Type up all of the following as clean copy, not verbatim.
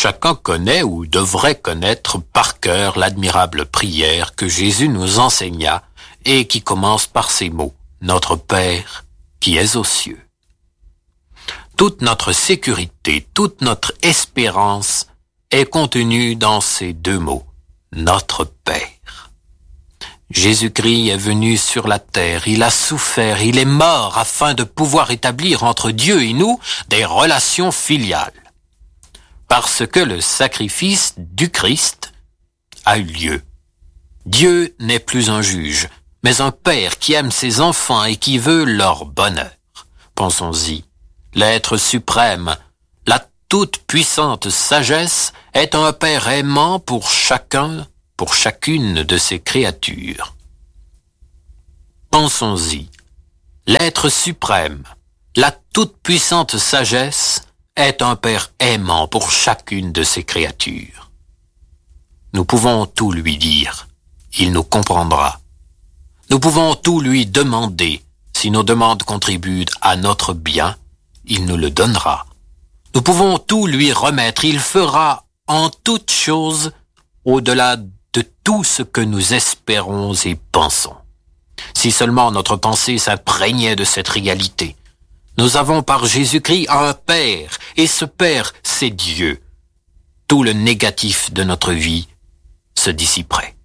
Chacun connaît ou devrait connaître par cœur l'admirable prière que Jésus nous enseigna et qui commence par ces mots: « Notre Père qui es aux cieux ». Toute notre sécurité, toute notre espérance est contenue dans ces deux mots: Notre Père. Jésus-Christ est venu sur la terre, il a souffert, il est mort afin de pouvoir établir entre Dieu et nous des relations filiales. Parce que le sacrifice du Christ a eu lieu. Dieu n'est plus un juge, mais un père qui aime ses enfants et qui veut leur bonheur. Pensons-y. L'être suprême, la toute-puissante sagesse, est un père aimant pour chacun, pour chacune de ses créatures. Pensons-y. L'être suprême, la toute-puissante sagesse, est un père aimant pour chacune de ses créatures. Nous pouvons tout lui dire, il nous comprendra. Nous pouvons tout lui demander, si nos demandes contribuent à notre bien, il nous le donnera. Nous pouvons tout lui remettre, il fera en toutes choses au-delà de tout ce que nous espérons et pensons. Si seulement notre pensée s'imprégnait de cette réalité. Nous avons par Jésus-Christ un Père, et ce Père, c'est Dieu. Tout le négatif de notre vie se dissiperait.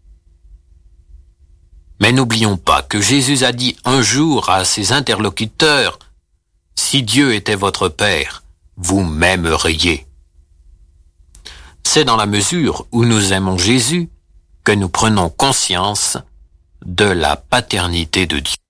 Mais n'oublions pas que Jésus a dit un jour à ses interlocuteurs: « Si Dieu était votre Père, vous m'aimeriez. » C'est dans la mesure où nous aimons Jésus que nous prenons conscience de la paternité de Dieu.